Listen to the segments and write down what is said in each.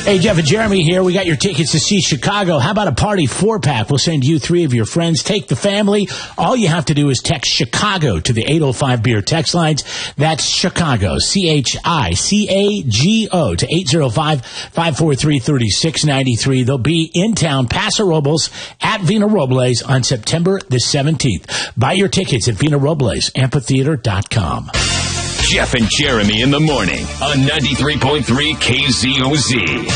Hey, Jeff and Jeremy here. We got your tickets to see Chicago. How about a party 4-pack? We'll send you 3 of your friends. Take the family. All you have to do is text Chicago to the 805-BEER text lines. That's Chicago, CHICAGO, to 805-543-3693. They'll be in town, Paso Robles, at Vina Robles on September the 17th. Buy your tickets at VinaRoblesAmphitheater.com. Jeff and Jeremy in the morning on 93.3 KZOZ.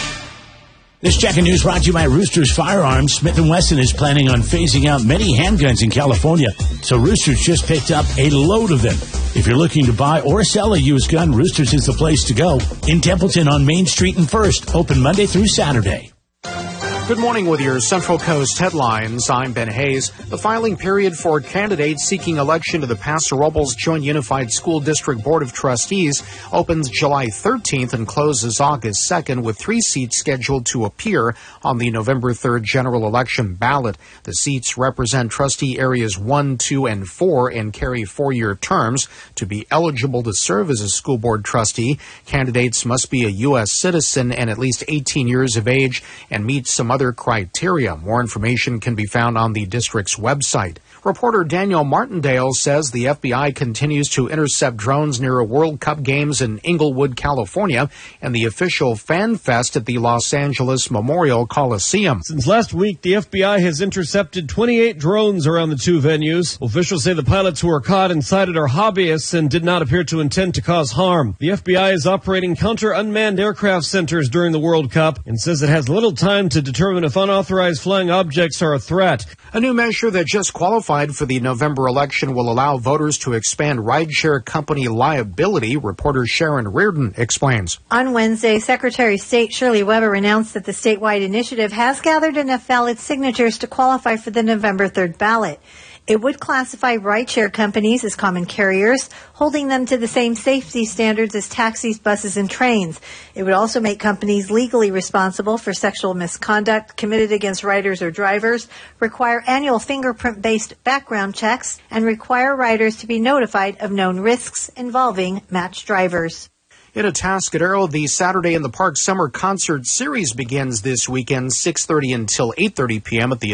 This Check in News brought to you by Roosters Firearms. Smith & Wesson is planning on phasing out many handguns in California, so Roosters just picked up a load of them. If you're looking to buy or sell a used gun, Roosters is the place to go. In Templeton on Main Street and First, open Monday through Saturday. Good morning with your Central Coast headlines. I'm Ben Hayes. The filing period for candidates seeking election to the Paso Robles Joint Unified School District Board of Trustees opens July 13th and closes August 2nd, with 3 seats scheduled to appear on the November 3rd general election ballot. The seats represent trustee areas 1, 2, and 4 and carry 4-year terms. To be eligible to serve as a school board trustee, candidates must be a U.S. citizen and at least 18 years of age and meet some other criteria. More information can be found on the district's website. Reporter Daniel Martindale says the FBI continues to intercept drones near World Cup games in Inglewood, California, and the official Fan Fest at the Los Angeles Memorial Coliseum. Since last week, the FBI has intercepted 28 drones around the 2 venues. Officials say the pilots who were caught inside it are hobbyists and did not appear to intend to cause harm. The FBI is operating counter-unmanned aircraft centers during the World Cup and says it has little time to determine if unauthorized flying objects are a threat. A new measure that just qualified for the November election will allow voters to expand rideshare company liability. Reporter Sharon Reardon explains. On Wednesday, Secretary of State Shirley Weber announced that the statewide initiative has gathered enough valid signatures to qualify for the November 3rd ballot. It would classify rideshare companies as common carriers, holding them to the same safety standards as taxis, buses, and trains. It would also make companies legally responsible for sexual misconduct committed against riders or drivers, require annual fingerprint-based background checks, and require riders to be notified of known risks involving matched drivers. In Atascadero, the Saturday in the Park Summer Concert Series begins this weekend, 6:30 until 8:30 p.m. at the